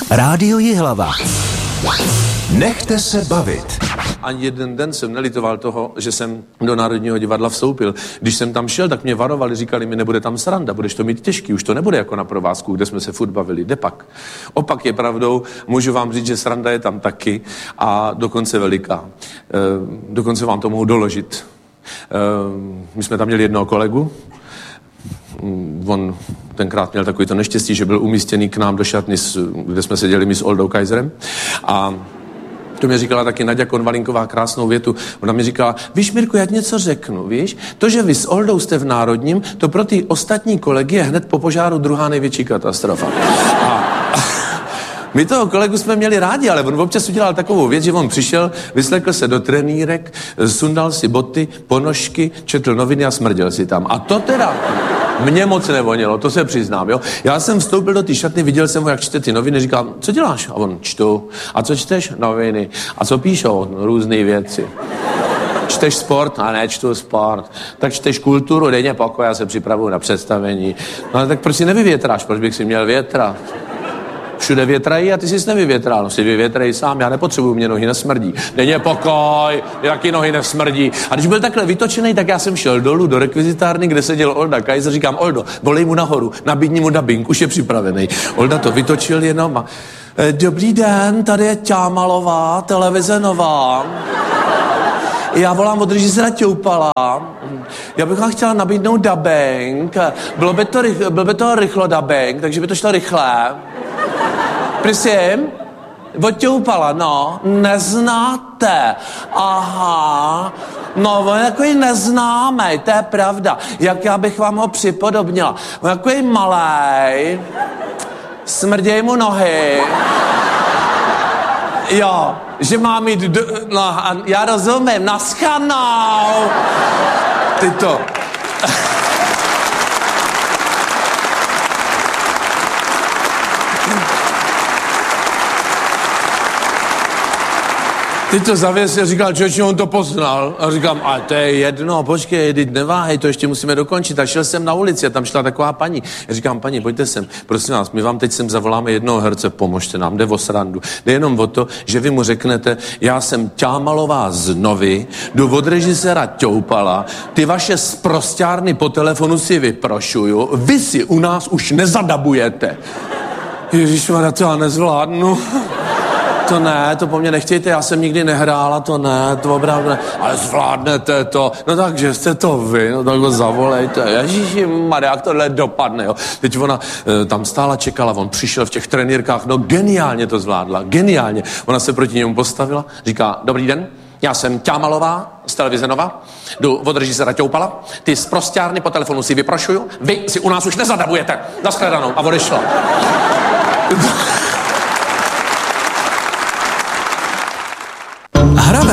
Rádio Jihlava. Nechte se bavit. Ani jeden den jsem nelitoval toho, že jsem do Národního divadla vstoupil. Když jsem tam šel, tak mě varovali, říkali mi, nebude tam sranda, budeš to mít těžký, už to nebude jako na provázku, kde jsme se furt bavili, jdepak. Opak je pravdou, můžu vám říct, že sranda je tam taky a dokonce veliká. Dokonce vám to mohu doložit. My jsme tam měli jednoho kolegu, on tenkrát měl takový to neštěstí, že byl umístěný k nám do šatny, kde jsme seděli my s Oldou Kaiserem a to mě říkala taky Naďa Konvalinková krásnou větu. Ona mi říkala, víš Mirku, já ti něco řeknu, víš? To, že vy s Oldou jste v Národním, to pro ty ostatní kolegy je hned po požáru druhá největší katastrofa. A my toho kolegu jsme měli rádi, ale on občas udělal takovou věc, že on přišel, vyslekl se do trenýrek, sundal si boty, ponožky, četl noviny a smrděl si tam. A to teda mně moc nevonilo, to se přiznám, jo. Já jsem vstoupil do té šatny, viděl jsem ho, jak čte ty noviny, říkám, co děláš? A on, čtu. A co čteš? Noviny. A co píšou? No, různé věci. Čteš sport? A ne, čtu sport. Tak čteš kulturu? Dej mě pokoj, já se připravuju na představení. No ale tak proč si nevyvětráš? Proč bych si měl větrat? Všude větrají a ty jsi nevyvětral. No si vyvětrej sám, já nepotřebuju, mě nohy nesmrdí. Denně pokoj, jaký nohy nesmrdí. A když byl takhle vytočený, tak já jsem šel dolů do rekvizitárny, kde seděl Olda Kaiser, říkám, Oldo, volej mu nahoru, nabídni mu dabing, už je připravený. Olda to vytočil jenom a dobrý den, tady je Ťámalová, televize Nová. Já volám od režiséra Ťoupala. Já bych vám chtěla nabídnout dabing. Byl by to rychlo dabing, takže by to šlo rychle. Prosím? Od Ťoupala, no. Neznáte. Aha. No, on je takový neznámej, to je pravda. Jak já bych vám ho připodobnila. On je takový malej. Smrděj mu nohy. Jo, že má mít... No, já rozumím, naschledanou. Ty to... Teď to zavěsil, říkal, člověče, on to poznal. A říkám, a to je jedno, počkej, teď neváhej, to ještě musíme dokončit. A šel jsem na ulici a tam šla taková paní. Já říkám, paní, pojďte sem, prosím vás, my vám teď sem zavoláme jednoho herce, pomožte nám, jde o srandu. Jde jenom o to, že vy mu řeknete, já jsem Ťámalová z Novy, jdu od režiséra Ťoupala, ty vaše sprosťárny po telefonu si vyprošuju, vy si u nás už nezadabujete. Ježišmarja, to já nezvládnu. To ne, to po mně nechtějte, já jsem nikdy nehrála, to ne, to opravdu ne. Ale zvládnete to, no takže jste to vy, no tak ho zavolejte. Ježišmarja, jak tohle dopadne, jo. Teď ona tam stála, čekala, on přišel v těch trenýrkách, no geniálně to zvládla, geniálně. Ona se proti němu postavila, říká, dobrý den, já jsem Ťámalová z televize Nova, jdu od režiséra Ťoupala, ty sprosťárny po telefonu si vyprošuju, vy si u nás už nezadabujete, nashledanou, a odešla.